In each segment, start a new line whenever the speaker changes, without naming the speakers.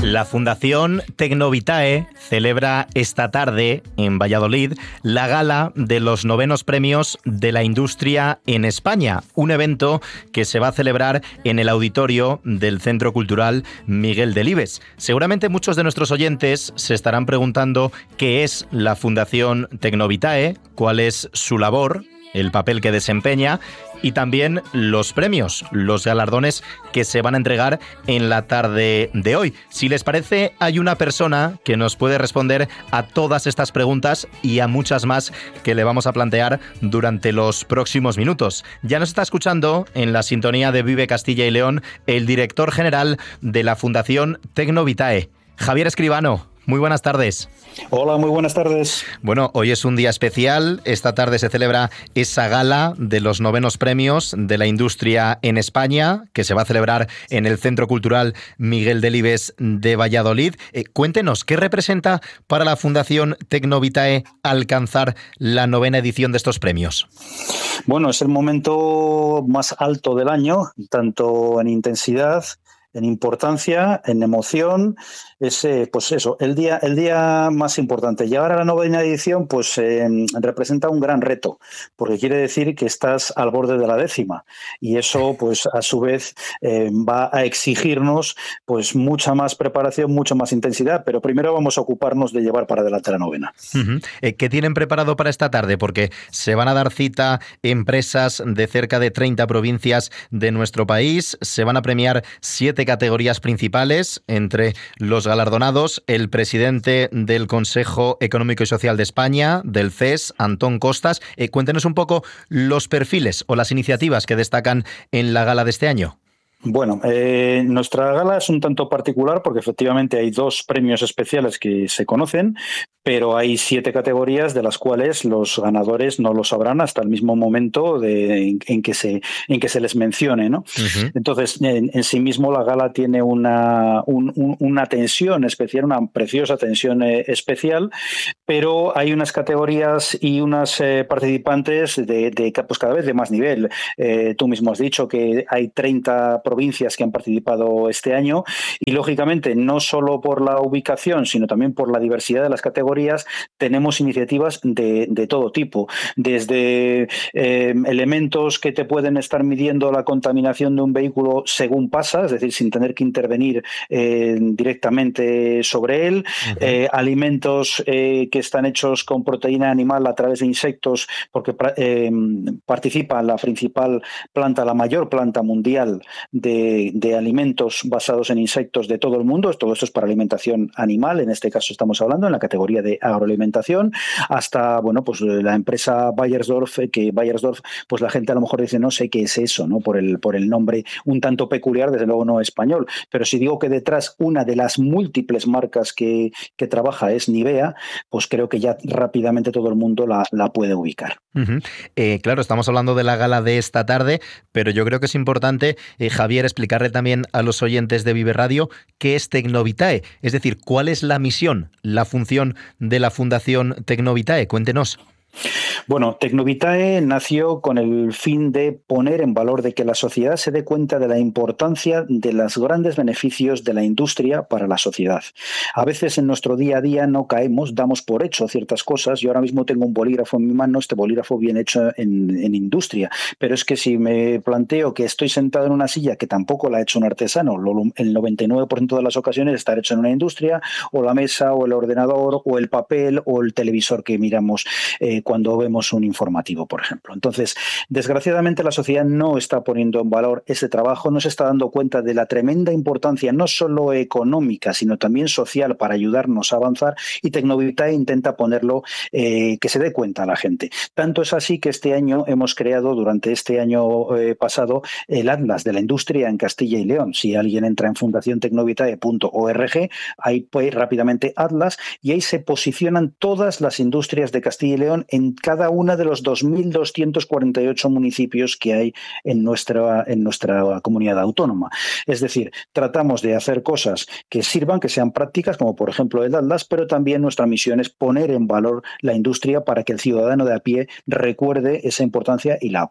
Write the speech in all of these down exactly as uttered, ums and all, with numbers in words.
La Fundación Tecnovitae celebra esta tarde en Valladolid la gala de los novenos premios de la industria en España, un evento que se va a celebrar en el auditorio del Centro Cultural Miguel Delibes. Seguramente muchos de nuestros oyentes se estarán preguntando qué es la Fundación Tecnovitae, cuál es su labor, el papel que desempeña y también los premios, los galardones que se van a entregar en la tarde de hoy. Si les parece, hay una persona que nos puede responder a todas estas preguntas y a muchas más que le vamos a plantear durante los próximos minutos. Ya nos está escuchando en la sintonía de Vive Castilla y León el director general de la Fundación Tecnovitae, Javier Escribano. Muy buenas tardes.
Hola, muy buenas tardes.
Bueno, hoy es un día especial. Esta tarde se celebra esa gala de los novenos premios de la industria en España, que se va a celebrar en el Centro Cultural Miguel Delibes de Valladolid. Eh, cuéntenos, ¿qué representa para la Fundación Tecnovitae alcanzar la novena edición de estos premios?
Bueno, es el momento más alto del año, tanto en intensidad, en importancia, en emoción. Es eh, pues eso, el día, el día más importante. Llegar a la novena edición pues eh, representa un gran reto, porque quiere decir que estás al borde de la décima, y eso pues a su vez eh, va a exigirnos pues mucha más preparación, mucha más intensidad, pero primero vamos a ocuparnos de llevar para adelante la novena.
Uh-huh. ¿Qué tienen preparado para esta tarde? Porque se van a dar cita empresas de cerca de treinta provincias de nuestro país, se van a premiar siete categorías principales, entre los galardonados el presidente del Consejo Económico y Social de España, del C E S, Antón Costas. Eh, cuéntenos un poco los perfiles o las iniciativas que destacan en la gala de este año.
Bueno, eh, nuestra gala es un tanto particular porque efectivamente hay dos premios especiales que se conocen, pero hay siete categorías de las cuales los ganadores no lo sabrán hasta el mismo momento de, en, en, que se, en que se les mencione, ¿no? Uh-huh. Entonces, en, en sí mismo la gala tiene una, un, un, una tensión especial, una preciosa tensión eh, especial, pero hay unas categorías y unas eh, participantes de, de pues cada vez de más nivel. Eh, tú mismo has dicho que hay treinta provincias que han participado este año y, lógicamente, no solo por la ubicación, sino también por la diversidad de las categorías, tenemos iniciativas de, de todo tipo, desde eh, elementos que te pueden estar midiendo la contaminación de un vehículo según pasa, es decir, sin tener que intervenir eh, directamente sobre él, uh-huh. eh, alimentos eh, que están hechos con proteína animal a través de insectos, porque eh, participa la principal planta, la mayor planta mundial De, de alimentos basados en insectos de todo el mundo. Todo esto es para alimentación animal, en este caso estamos hablando en la categoría de agroalimentación, hasta bueno pues la empresa Bayersdorf, que Bayersdorf, pues la gente a lo mejor dice no sé qué es eso, ¿no? Por el, por el nombre un tanto peculiar, desde luego no español, pero si digo que detrás una de las múltiples marcas que, que trabaja es Nivea, pues creo que ya rápidamente todo el mundo la, la puede ubicar.
Uh-huh. Eh, claro, estamos hablando de la gala de esta tarde, pero yo creo que es importante, eh, Javier, explicarle también a los oyentes de Vive Radio qué es Tecnovitae, es decir, cuál es la misión, la función de la Fundación Tecnovitae. Cuéntenos.
Bueno, Tecnovitae nació con el fin de poner en valor de que la sociedad se dé cuenta de la importancia de los grandes beneficios de la industria para la sociedad. A veces en nuestro día a día no caemos, damos por hecho ciertas cosas. Yo ahora mismo tengo un bolígrafo en mi mano, este bolígrafo bien hecho en, en industria, pero es que si me planteo que estoy sentado en una silla que tampoco la ha hecho un artesano, el noventa y nueve por ciento de las ocasiones está hecho en una industria, o la mesa, o el ordenador, o el papel, o el televisor que miramos eh, cuando vemos un informativo, por ejemplo. Entonces, desgraciadamente, la sociedad no está poniendo en valor ese trabajo, no se está dando cuenta de la tremenda importancia, no solo económica, sino también social, para ayudarnos a avanzar, y Tecnovitae intenta ponerlo, eh, que se dé cuenta a la gente. Tanto es así que este año hemos creado, durante este año eh, pasado, el Atlas de la Industria en Castilla y León. Si alguien entra en fundación tecnovitae punto org, ahí pues rápidamente Atlas, y ahí se posicionan todas las industrias de Castilla y León en cada una de los dos mil doscientos cuarenta y ocho municipios que hay en nuestra, en nuestra comunidad autónoma. Es decir, tratamos de hacer cosas que sirvan, que sean prácticas, como por ejemplo el Atlas, pero también nuestra misión es poner en valor la industria para que el ciudadano de a pie recuerde esa importancia y la apoye.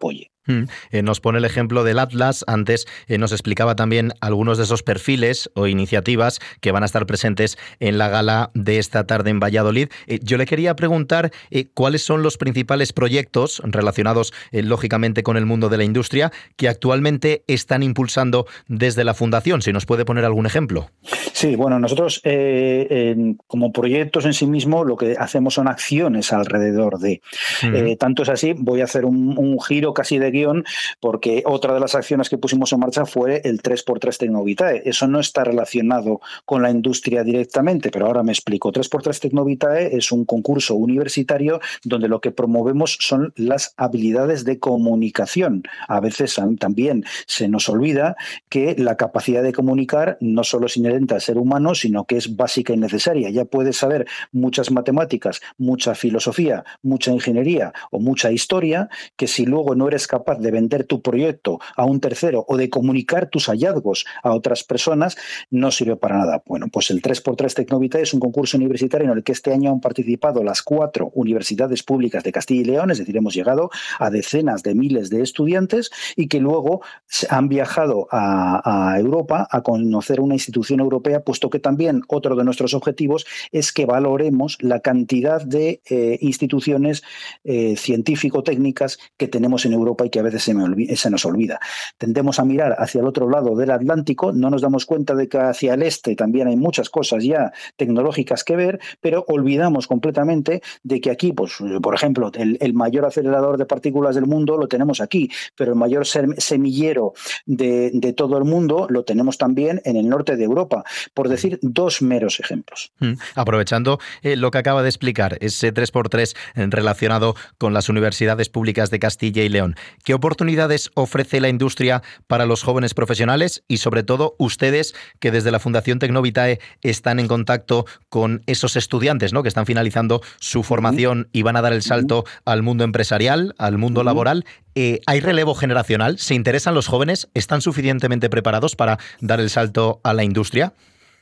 Mm. Eh, nos pone el ejemplo del Atlas. Antes eh, nos explicaba también algunos de esos perfiles o iniciativas que van a estar presentes en la gala de esta tarde en Valladolid. Eh, yo le quería preguntar eh, cuáles son los principales proyectos relacionados, eh, lógicamente, con el mundo de la industria que actualmente están impulsando desde la Fundación. Si nos puede poner algún ejemplo.
Sí, bueno, nosotros eh, en, como proyectos en sí mismo lo que hacemos son acciones alrededor de. Mm. Eh, tanto es así, voy a hacer un, un giro casi de guión, porque otra de las acciones que pusimos en marcha fue el tres por tres Tecnovitae. Eso no está relacionado con la industria directamente, pero ahora me explico. tres por tres Tecnovitae es un concurso universitario donde lo que promovemos son las habilidades de comunicación. A veces también se nos olvida que la capacidad de comunicar no solo es inherente al ser humano, sino que es básica y necesaria. Ya puedes saber muchas matemáticas, mucha filosofía, mucha ingeniería o mucha historia, que si luego no eres capaz de vender tu proyecto a un tercero o de comunicar tus hallazgos a otras personas, no sirve para nada. Bueno, pues el tres por tres Tecnovitae es un concurso universitario en el que este año han participado las cuatro universidades públicas de Castilla y León, es decir, hemos llegado a decenas de miles de estudiantes y que luego han viajado a, a Europa a conocer una institución europea, puesto que también otro de nuestros objetivos es que valoremos la cantidad de eh, instituciones eh, científico-técnicas que tenemos en Europa y que a veces se, me olvida, se nos olvida. Tendemos a mirar hacia el otro lado del Atlántico, no nos damos cuenta de que hacia el este también hay muchas cosas ya tecnológicas que ver, pero olvidamos completamente de que aquí, pues, por ejemplo, el, el mayor acelerador de partículas del mundo lo tenemos aquí, pero el mayor semillero de, de todo el mundo lo tenemos también en el norte de Europa, por decir dos meros ejemplos.
Mm. Aprovechando eh, lo que acaba de explicar, ese tres por tres relacionado con las universidades públicas de Castilla y León, ¿qué oportunidades ofrece la industria para los jóvenes profesionales y sobre todo ustedes que desde la Fundación Tecnovitae están en contacto con esos estudiantes, ¿no?, que están finalizando su formación uh-huh. y van a dar el salto uh-huh. al mundo empresarial, al mundo uh-huh. laboral? Eh, ¿Hay relevo generacional? ¿Se interesan los jóvenes? ¿Están suficientemente preparados para dar el salto a la industria?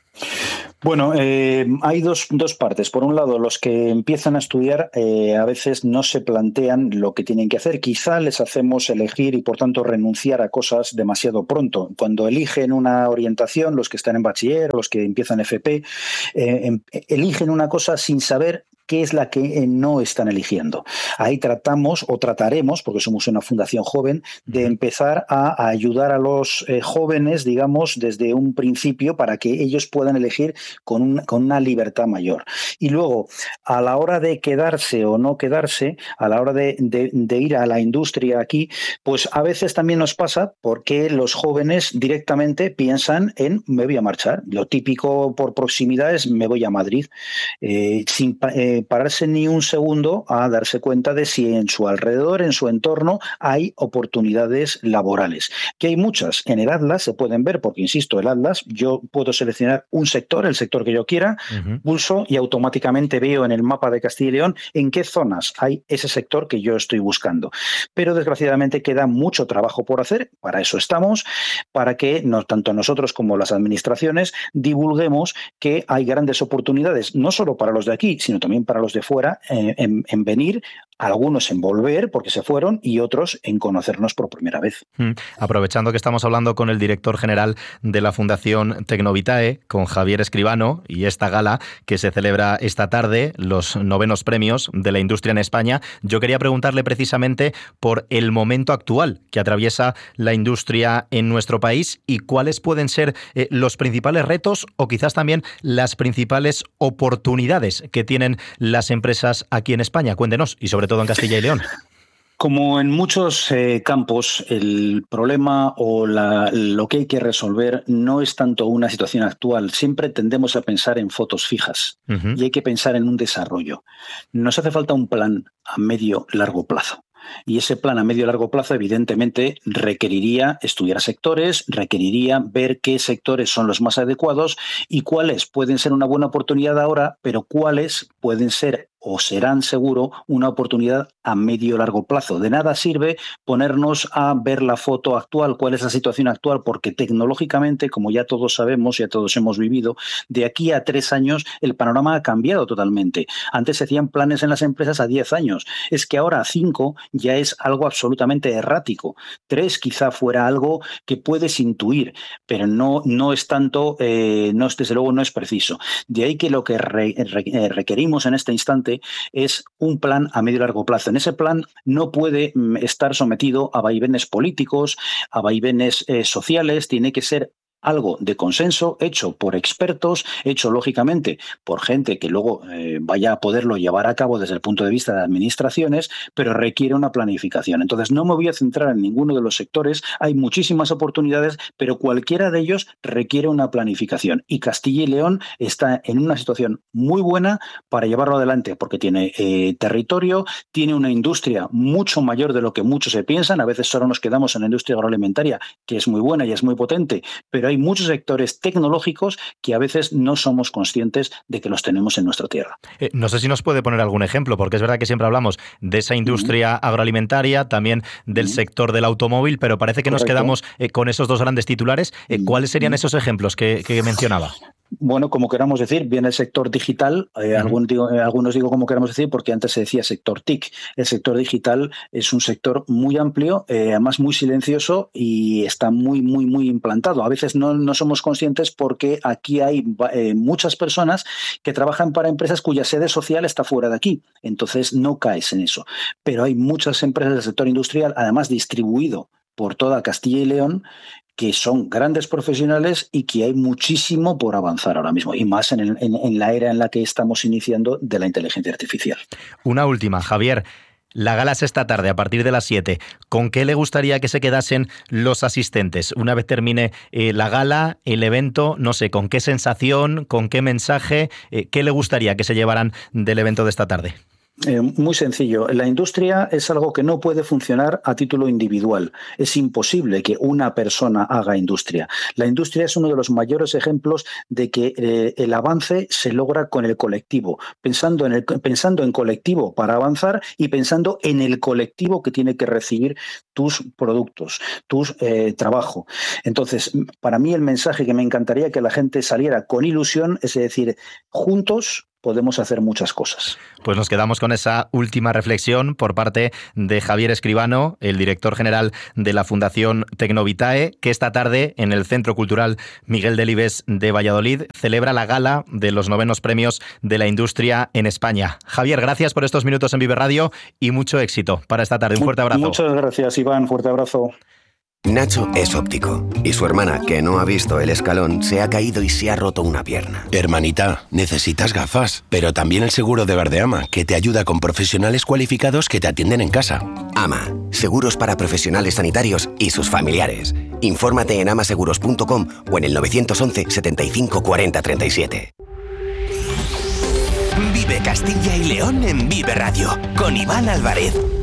Bueno, eh, hay dos, dos partes. Por un lado, los que empiezan a estudiar eh, a veces no se plantean lo que tienen que hacer. Quizá les hacemos elegir y, por tanto, renunciar a cosas demasiado pronto. Cuando eligen una orientación, los que están en bachiller, los que empiezan F P, eh, eligen una cosa sin saber qué es la que no están eligiendo. Ahí tratamos o trataremos, porque somos una fundación joven, de empezar a, a ayudar a los eh, jóvenes, digamos, desde un principio para que ellos puedan elegir con, un, con una libertad mayor. Y luego, a la hora de quedarse o no quedarse, a la hora de, de, de ir a la industria aquí, pues a veces también nos pasa porque los jóvenes directamente piensan en me voy a marchar. Lo típico por proximidad es me voy a Madrid, eh, sin eh, pararse ni un segundo a darse cuenta de si en su alrededor, en su entorno, hay oportunidades laborales. Que hay muchas. En el Atlas se pueden ver, porque insisto, el Atlas, yo puedo seleccionar un sector, el sector que yo quiera, uh-huh. pulso y automáticamente veo en el mapa de Castilla y León en qué zonas hay ese sector que yo estoy buscando. Pero desgraciadamente queda mucho trabajo por hacer, para eso estamos, para que no, tanto nosotros como las administraciones divulguemos que hay grandes oportunidades, no solo para los de aquí, sino también para los de fuera, eh, en, en venir, algunos en volver porque se fueron y otros en conocernos por primera vez.
Mm. Aprovechando que estamos hablando con el director general de la Fundación Tecnovitae, con Javier Escribano, y esta gala que se celebra esta tarde, los novenos premios de la industria en España, yo quería preguntarle precisamente por el momento actual que atraviesa la industria en nuestro país y cuáles pueden ser eh, los principales retos o quizás también las principales oportunidades que tienen las empresas aquí en España. Cuéntenos, y sobre todo en Castilla y León.
Como en muchos eh, campos, el problema o la, lo que hay que resolver no es tanto una situación actual. Siempre tendemos a pensar en fotos fijas uh-huh. y hay que pensar en un desarrollo. Nos hace falta un plan a medio largo plazo. Y ese plan a medio y largo plazo, evidentemente, requeriría estudiar sectores, requeriría ver qué sectores son los más adecuados y cuáles pueden ser una buena oportunidad ahora, pero cuáles pueden ser o serán seguro una oportunidad a medio o largo plazo. De nada sirve ponernos a ver la foto actual, cuál es la situación actual, porque tecnológicamente, como ya todos sabemos, ya todos hemos vivido, de aquí a tres años el panorama ha cambiado totalmente. Antes se hacían planes en las empresas a diez años. Es que ahora a cinco ya es algo absolutamente errático. Tres quizá fuera algo que puedes intuir, pero no, no es tanto, eh, no, desde luego no es preciso. De ahí que lo que re, re, requerimos en este instante es un plan a medio y largo plazo. En ese plan no puede estar sometido a vaivenes políticos, a vaivenes eh, sociales, tiene que ser algo de consenso, hecho por expertos, hecho lógicamente por gente que luego eh, vaya a poderlo llevar a cabo desde el punto de vista de administraciones, pero requiere una planificación. Entonces no me voy a centrar en ninguno de los sectores, hay muchísimas oportunidades, pero cualquiera de ellos requiere una planificación. Y Castilla y León está en una situación muy buena para llevarlo adelante, porque tiene eh, territorio, tiene una industria mucho mayor de lo que muchos se piensan. A veces solo nos quedamos en la industria agroalimentaria, que es muy buena y es muy potente, pero hay muchos sectores tecnológicos que a veces no somos conscientes de que los tenemos en nuestra tierra.
Eh, no sé si nos puede poner algún ejemplo, porque es verdad que siempre hablamos de esa industria uh-huh. agroalimentaria, también del uh-huh. sector del automóvil, pero parece que Correcto. Nos quedamos eh, con esos dos grandes titulares. Eh, ¿Cuáles serían uh-huh. esos ejemplos que, que mencionaba?
Bueno, como queramos decir, viene el sector digital, eh, uh-huh. algún, digo, eh, algunos digo como queramos decir, porque antes se decía sector T I C. El sector digital es un sector muy amplio, eh, además muy silencioso y está muy, muy, muy implantado. A veces no, no somos conscientes porque aquí hay eh, muchas personas que trabajan para empresas cuya sede social está fuera de aquí. Entonces no caes en eso. Pero hay muchas empresas del sector industrial, además distribuido por toda Castilla y León, que son grandes profesionales y que hay muchísimo por avanzar ahora mismo, y más en, el, en, en la era en la que estamos iniciando de la inteligencia artificial.
Una última, Javier. La gala es esta tarde, a partir de las siete. ¿Con qué le gustaría que se quedasen los asistentes? Una vez termine eh, la gala, el evento, no sé, ¿con qué sensación, con qué mensaje, eh, qué le gustaría que se llevaran del evento de esta tarde?
Eh, muy sencillo. La industria es algo que no puede funcionar a título individual. Es imposible que una persona haga industria. La industria es uno de los mayores ejemplos de que eh, el avance se logra con el colectivo, pensando en, el, pensando en colectivo para avanzar y pensando en el colectivo que tiene que recibir tus productos, tu eh, trabajo. Entonces, para mí el mensaje que me encantaría que la gente saliera con ilusión es decir, juntos podemos hacer muchas cosas.
Pues nos quedamos con esa última reflexión por parte de Javier Escribano, el director general de la Fundación Tecnovitae, que esta tarde en el Centro Cultural Miguel Delibes de Valladolid celebra la gala de los novenos premios de la industria en España. Javier, gracias por estos minutos en Vive Radio y mucho éxito para esta tarde. Un fuerte abrazo.
Muchas gracias, Iván. Fuerte abrazo.
Nacho es óptico y su hermana, que no ha visto el escalón, se ha caído y se ha roto una pierna.
Hermanita, necesitas gafas, pero también el seguro de Verdeama, que te ayuda con profesionales cualificados que te atienden en casa.
AMA, seguros para profesionales sanitarios y sus familiares. Infórmate en amaseguros punto com o en el nueve once, setenta y cinco, cuarenta, treinta y siete.
Vive Castilla y León en Vive Radio, con Iván Álvarez.